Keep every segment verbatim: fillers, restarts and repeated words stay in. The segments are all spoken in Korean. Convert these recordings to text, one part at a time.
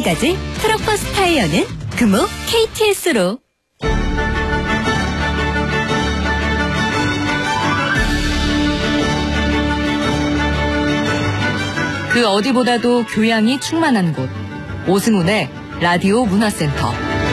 지금까지 트럭버스 타이어는 금호 케이티에스로. 그 어디보다도 교양이 충만한 곳. 오승훈의 라디오 문화센터.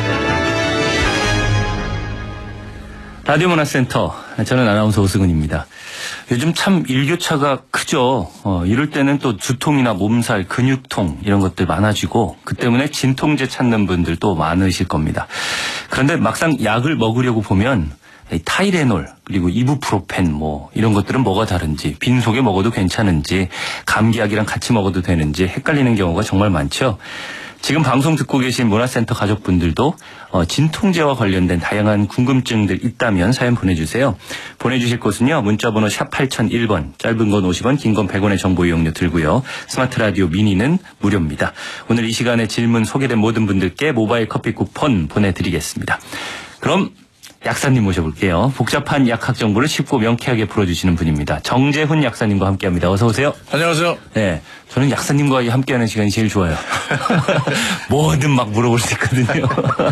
라디오 문화센터. 저는 아나운서 오승훈입니다. 요즘 참 일교차가 크죠. 어, 이럴 때는 또 두통이나 몸살, 근육통 이런 것들 많아지고 그 때문에 진통제 찾는 분들도 많으실 겁니다. 그런데 막상 약을 먹으려고 보면 타이레놀 그리고 이부프로펜 뭐 이런 것들은 뭐가 다른지, 빈속에 먹어도 괜찮은지, 감기약이랑 같이 먹어도 되는지 헷갈리는 경우가 정말 많죠. 지금 방송 듣고 계신 문화센터 가족분들도 어, 진통제와 관련된 다양한 궁금증들 있다면 사연 보내주세요. 보내주실 곳은요. 문자번호 샵 팔공공일 번, 짧은 건 오십 원, 긴 건 백 원의 정보 이용료 들고요. 스마트 라디오 미니는 무료입니다. 오늘 이 시간에 질문 소개된 모든 분들께 모바일 커피 쿠폰 보내드리겠습니다. 그럼 약사님 모셔볼게요. 복잡한 약학 정보를 쉽고 명쾌하게 풀어주시는 분입니다. 정재훈 약사님과 함께합니다. 어서 오세요. 안녕하세요. 네, 저는 약사님과 함께하는 시간이 제일 좋아요. 뭐든 막 물어볼 수 있거든요.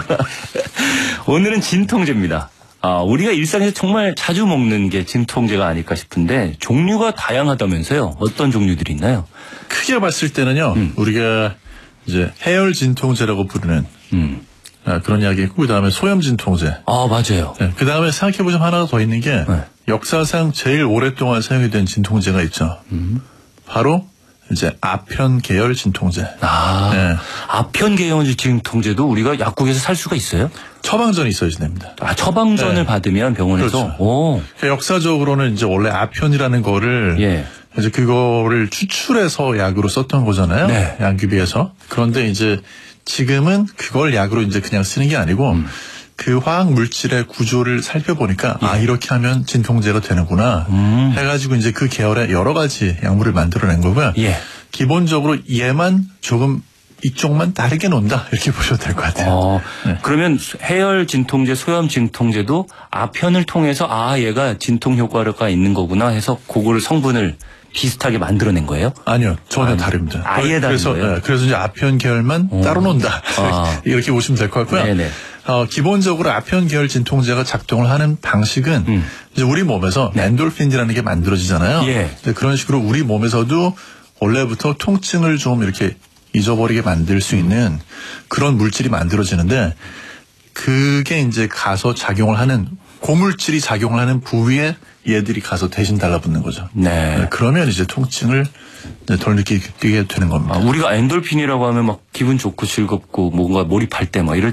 오늘은 진통제입니다. 아, 우리가 일상에서 정말 자주 먹는 게 진통제가 아닐까 싶은데 종류가 다양하다면서요. 어떤 종류들이 있나요? 크게 봤을 때는요. 음. 우리가 이제 해열 진통제라고 부르는 음. 아, 그런 이야기 있고, 그 다음에 소염 진통제. 아, 맞아요. 네, 그 다음에 생각해보자면 하나가 더 있는 게, 네. 역사상 제일 오랫동안 사용이 된 진통제가 있죠. 음. 바로, 이제, 아편 계열 진통제. 아, 네. 아편 계열 진통제도 우리가 약국에서 살 수가 있어요? 처방전이 있어야 됩니다. 아, 처방전을 네. 받으면 병원에서? 그렇죠. 오. 그러니까 역사적으로는 이제 원래 아편이라는 거를, 예. 이제 그거를 추출해서 약으로 썼던 거잖아요. 네. 양귀비에서. 그런데 이제, 지금은 그걸 약으로 이제 그냥 쓰는 게 아니고 음. 그 화학 물질의 구조를 살펴보니까 예. 아 이렇게 하면 진통제가 되는구나 음. 해가지고 이제 그 계열의 여러 가지 약물을 만들어낸 거고요. 예. 기본적으로 얘만 조금 이쪽만 다르게 논다 이렇게 보셔도 될 것 같아요. 어, 네. 그러면 해열 진통제, 소염 진통제도 아편을 통해서 아 얘가 진통 효과가 있는 거구나 해서 그거를 성분을 비슷하게 만들어낸 거예요? 아니요. 전혀 아니, 다릅니다. 아예 다른 그래서, 거예요? 네, 그래서 이제 아편 계열만 오. 따로 논다. 아. 이렇게 보시면 될 것 같고요. 네네. 어, 기본적으로 아편 계열 진통제가 작동을 하는 방식은 음. 이제 우리 몸에서 네. 엔돌핀이라는 게 만들어지잖아요. 예. 그런 식으로 우리 몸에서도 원래부터 통증을 좀 이렇게 잊어버리게 만들 수 있는 그런 물질이 만들어지는데 그게 이제 가서 작용을 하는 고물질이 작용을 하는 부위에 얘들이 가서 대신 달라붙는 거죠. 네. 그러면 이제 통증을 덜 느끼게 되는 겁니다. 아, 우리가 엔돌핀이라고 하면 막 기분 좋고 즐겁고 뭔가 몰입할 때 막 이럴